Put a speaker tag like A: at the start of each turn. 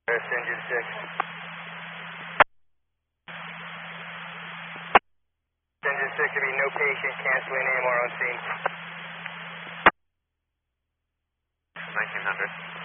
A: Engine 6. Engine 6 will be no patient, canceling AMR on scene.
B: 1900.